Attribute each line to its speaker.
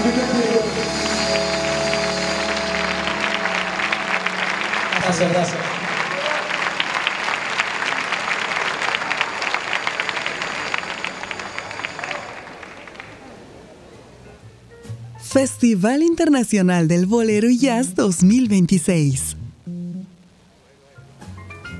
Speaker 1: Gracias, gracias.
Speaker 2: Festival Internacional del Bolero y Jazz 2026.